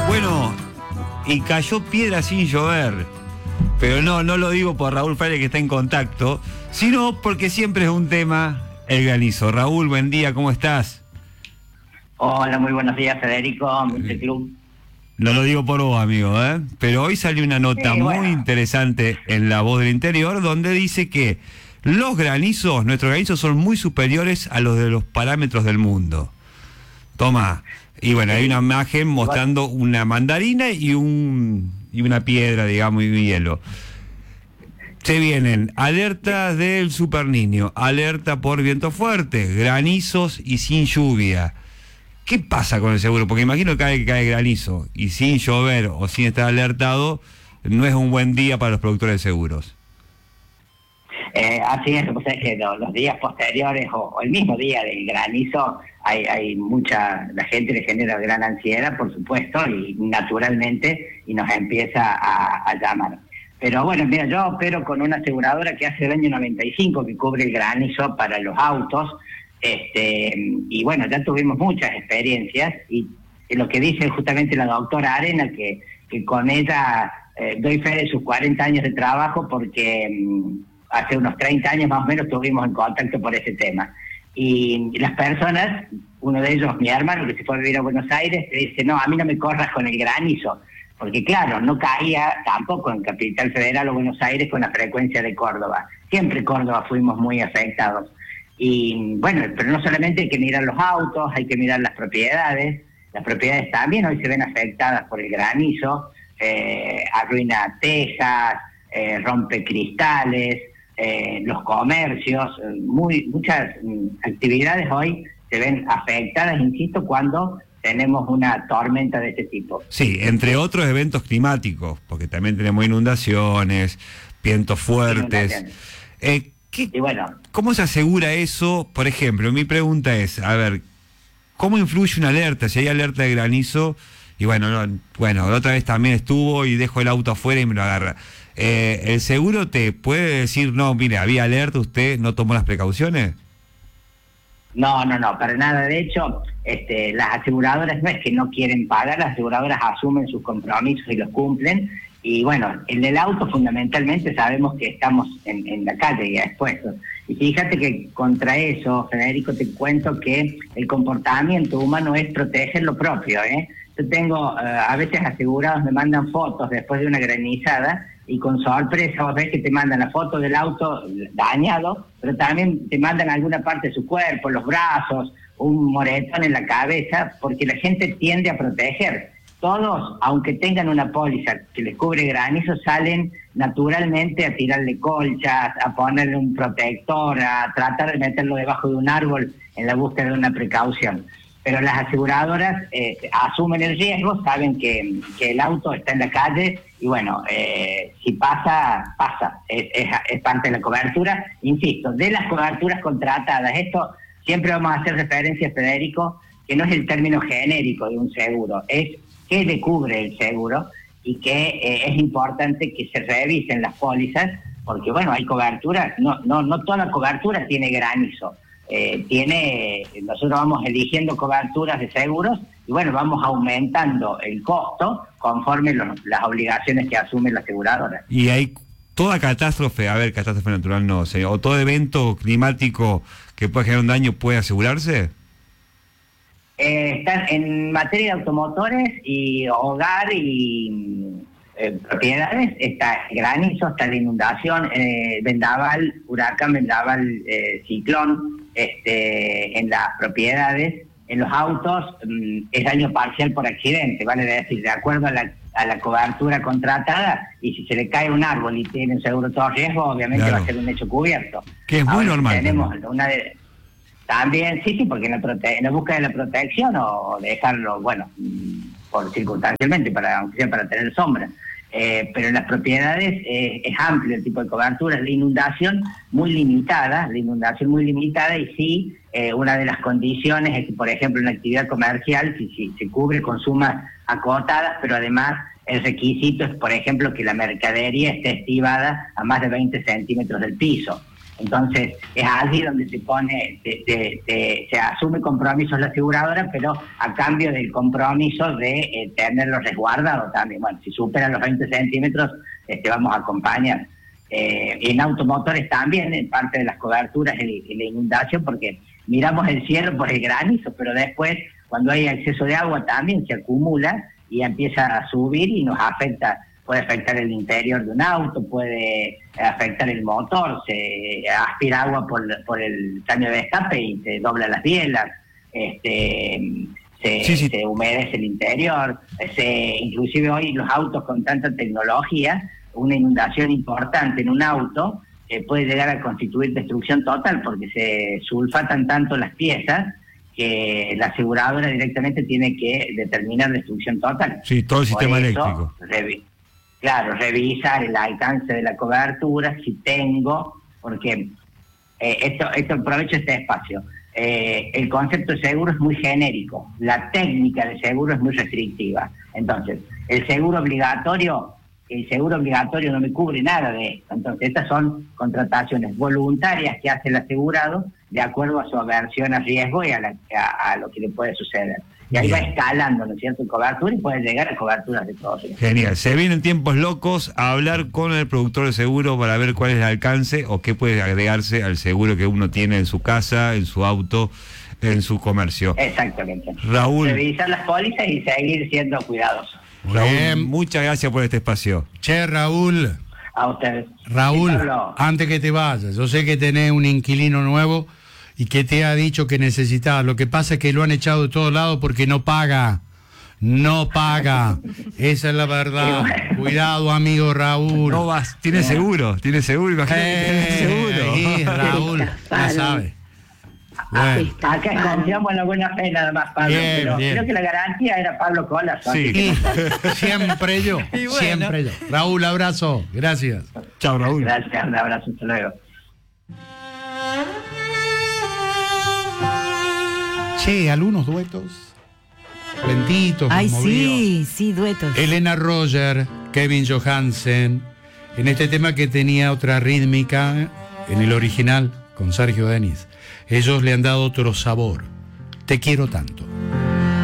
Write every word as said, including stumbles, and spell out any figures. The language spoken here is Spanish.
Bueno, y cayó piedra sin llover. Pero no, no lo digo por Raúl Fraile, que está en contacto, sino porque siempre es un tema el granizo. Raúl, buen día, ¿cómo estás? Hola, muy buenos días, Federico, Multi Club. No lo digo por vos, amigo, ¿eh? Pero hoy salió una nota Sí, bueno. muy interesante en La Voz del Interior, donde dice que los granizos, nuestros granizos son muy superiores a los de los parámetros del mundo. Toma. Y bueno, hay una imagen mostrando una mandarina y un y una piedra, digamos, y hielo. Se vienen alertas del Super Niño, alerta por viento fuerte, granizos y sin lluvia. ¿Qué pasa con el seguro? Porque imagino que cada vez que cae granizo y sin llover o sin estar alertado, no es un buen día para los productores de seguros. Eh, así es, pues es que los, los días posteriores o, o el mismo día del granizo hay, hay mucha, la gente le genera gran ansiedad, por supuesto, y naturalmente, y nos empieza a, a llamar. Pero bueno, mira, yo opero con una aseguradora que hace el año noventa y cinco que cubre el granizo para los autos, este y bueno, ya tuvimos muchas experiencias, y lo que dice justamente la doctora Arena, que, que con ella eh, doy fe de sus cuarenta años de trabajo, porque um, hace unos treinta años más o menos estuvimos en contacto por ese tema. Y las personas, uno de ellos, mi hermano, que se fue a vivir a Buenos Aires, te dice, no, a mí no me corras con el granizo, porque claro, no caía tampoco en Capital Federal o Buenos Aires con la frecuencia de Córdoba. Siempre Córdoba fuimos muy afectados. Y bueno, pero no solamente hay que mirar los autos, hay que mirar las propiedades. Las propiedades también hoy se ven afectadas por el granizo, eh, arruina tejas, eh, rompe cristales, eh, los comercios, muy muchas mm, actividades hoy se ven afectadas, insisto, cuando tenemos una tormenta de este tipo. Sí, entre otros eventos climáticos, porque también tenemos inundaciones, vientos fuertes. Inundaciones. Eh, ¿qué, Y bueno, ¿Cómo se asegura eso? Por ejemplo, mi pregunta es, a ver, ¿cómo influye una alerta? Si hay alerta de granizo, y bueno, no, bueno, la otra vez también estuvo y dejo el auto afuera y me lo agarra. Eh, ¿El seguro te puede decir, no, mire, había alerta, usted no tomó las precauciones? no, no, no, para nada. De hecho, este, las aseguradoras no es que no quieren pagar, las aseguradoras asumen sus compromisos y los cumplen. Y bueno, el del auto fundamentalmente sabemos que estamos en, en la calle ya expuestos. Y fíjate que contra eso, Federico, te cuento que el comportamiento humano es proteger lo propio, ¿eh? Yo tengo, uh, a veces asegurados me mandan fotos después de una granizada, y con sorpresa vos ves que te mandan la foto del auto dañado, pero también te mandan alguna parte de su cuerpo, los brazos, un moretón en la cabeza, porque la gente tiende a proteger. Todos, aunque tengan una póliza que les cubre granizo, salen naturalmente a tirarle colchas, a ponerle un protector, a tratar de meterlo debajo de un árbol en la búsqueda de una precaución. Pero las aseguradoras eh, asumen el riesgo, saben que, que el auto está en la calle y bueno, eh, si pasa, pasa, es, es, es parte de la cobertura. Insisto, de las coberturas contratadas, esto siempre vamos a hacer referencia, Federico, que no es el término genérico de un seguro, es qué le cubre el seguro, y que eh, es importante que se revisen las pólizas, porque bueno, hay coberturas, no, no, no toda cobertura tiene granizo. Eh, tiene, nosotros vamos eligiendo coberturas de seguros y bueno, vamos aumentando el costo conforme los, las obligaciones que asume la aseguradora. Y hay toda catástrofe, a ver, catástrofe natural no sé, o todo evento climático que pueda generar un daño, ¿puede asegurarse? Eh, están en materia de automotores y hogar y eh, propiedades, está granizo, está la inundación, eh, vendaval, huracán, vendaval, eh, ciclón. Este, en las propiedades, en los autos, mmm, es daño parcial por accidente, vale decir, de acuerdo a la, a la cobertura contratada, y si se le cae un árbol y tiene un seguro todo riesgo, obviamente claro, va a ser un hecho cubierto. Que es muy Ahora, normal. Tenemos ¿no? una de, también, sí, sí, porque en la, prote en la búsqueda de la protección o dejarlo, bueno, por circunstancialmente, para, aunque sea para tener sombra. Eh, pero en las propiedades eh, es amplio el tipo de cobertura, la inundación muy limitada, la inundación muy limitada y sí, eh, una de las condiciones es que, por ejemplo, en la actividad comercial, si, si se cubre con sumas acotadas, pero además el requisito es, por ejemplo, que la mercadería esté estivada a más de veinte centímetros del piso. Entonces, es allí donde se pone, se, se, se, se asume compromisos la aseguradora, pero a cambio del compromiso de eh, tenerlo resguardado también. Bueno, si superan los veinte centímetros, este, vamos a acompañar. Eh, en automotores también, en parte de las coberturas, el, la inundación, porque miramos el cielo por el granizo, pero después, cuando hay exceso de agua, también se acumula y empieza a subir y nos afecta. Puede afectar el interior de un auto, puede afectar el motor, se aspira agua por, por el caño de escape y se dobla las bielas, este, se, sí, sí. se humedece el interior, se, inclusive hoy los autos con tanta tecnología, una inundación importante en un auto eh, puede llegar a constituir destrucción total porque se sulfatan tanto las piezas que la aseguradora directamente tiene que determinar destrucción total. Sí, todo el sistema eso, eléctrico. Revi Claro, revisar el alcance de la cobertura, si tengo, porque eh, esto, esto aprovecho este espacio. Eh, el concepto de seguro es muy genérico, la técnica de seguro es muy restrictiva. Entonces, el seguro obligatorio, el seguro obligatorio no me cubre nada de esto. Entonces, estas son contrataciones voluntarias que hace el asegurado de acuerdo a su aversión a riesgo y a, la, a, a lo que le puede suceder. Y ahí Bien. va escalando, ¿no es cierto?, en cobertura y puede llegar a coberturas de todos. Genial. Se vienen tiempos locos a hablar con el productor de seguro para ver cuál es el alcance o qué puede agregarse al seguro que uno tiene en su casa, en su auto, en su comercio. Exactamente. Raúl. Revisar las pólizas y seguir siendo cuidadosos. Raúl, Bien. muchas gracias por este espacio. Che, Raúl. A ustedes. Raúl, antes que te vayas, yo sé que tenés un inquilino nuevo y que te ha dicho que necesitaba. Lo que pasa es que lo han echado de todos lados porque no paga. No paga. Esa es la verdad. Cuidado, amigo Raúl. No vas. Tiene seguro. Tiene seguro. Imagínate eh, que tiene seguro. Sí, Raúl. Ya sabe. Bueno. Acá confiamos en la buena fe nada más, Pablo. Bien, pero bien. Creo que la garantía era Pablo Colas. Sí. sí. Siempre yo. Bueno. Siempre yo. Raúl, abrazo. Gracias. Chao, Raúl. Gracias. Un abrazo. Hasta luego. Che, algunos duetos, lentitos, Ay, movidos. sí, sí, duetos. Elena Roger, Kevin Johansen, en este tema que tenía otra rítmica en el original con Sergio Denis. Ellos le han dado otro sabor. Te quiero tanto.